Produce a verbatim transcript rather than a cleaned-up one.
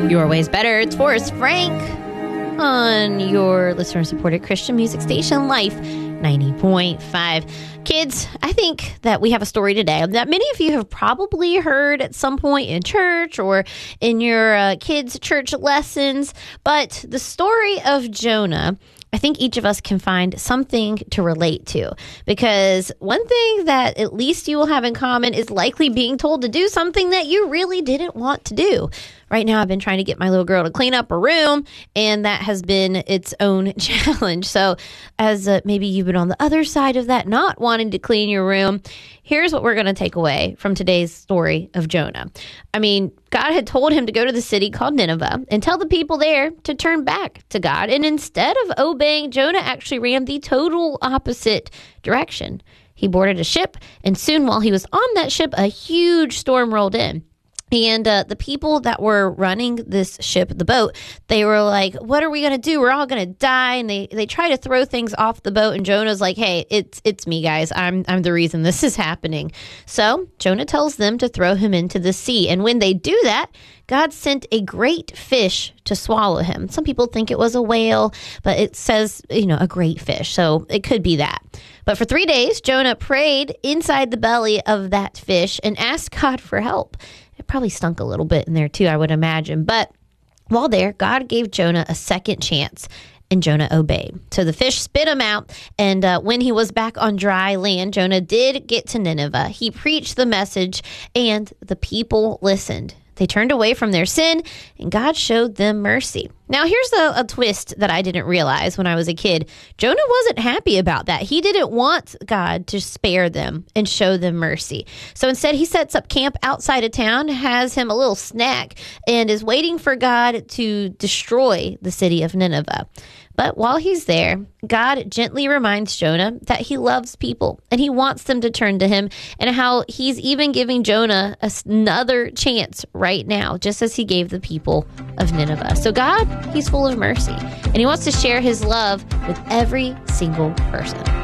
Your Way's Better. It's Forrest Frank on your listener-supported Christian music station, Life ninety point five. Kids, I think that we have a story today that many of you have probably heard at some point in church or in your uh, kids' church lessons. But the story of Jonah, I think each of us can find something to relate to, because one thing that at least you will have in common is likely being told to do something that you really didn't want to do. Right now, I've been trying to get my little girl to clean up her room, and that has been its own challenge. So as uh, maybe you've been on the other side of that, not wanting to clean your room, here's what we're going to take away from today's story of Jonah. I mean, God had told him to go to the city called Nineveh and tell the people there to turn back to God. And instead of obeying, Jonah actually ran the total opposite direction. He boarded a ship, and soon while he was on that ship, a huge storm rolled in. And uh, the people that were running this ship, the boat, they were like, what are we going to do? We're all going to die. And they, they try to throw things off the boat. And Jonah's like, hey, it's it's me, guys. I'm I'm the reason this is happening. So Jonah tells them to throw him into the sea. And when they do that, God sent a great fish to swallow him. Some people think it was a whale, but it says, you know, a great fish. So it could be that. But for three days, Jonah prayed inside the belly of that fish and asked God for help. It probably stunk a little bit in there too, I would imagine. But while there, God gave Jonah a second chance, and Jonah obeyed. So the fish spit him out, and uh, when he was back on dry land, Jonah did get to Nineveh. He preached the message, and the people listened. They turned away from their sin, and God showed them mercy. Now, here's a, a twist that I didn't realize when I was a kid. Jonah wasn't happy about that. He didn't want God to spare them and show them mercy. So instead, he sets up camp outside of town, has him a little snack, and is waiting for God to destroy the city of Nineveh. But while he's there, God gently reminds Jonah that he loves people and he wants them to turn to him, and how he's even giving Jonah another chance right now, just as he gave the people of Nineveh. So God, he's full of mercy, and he wants to share his love with every single person.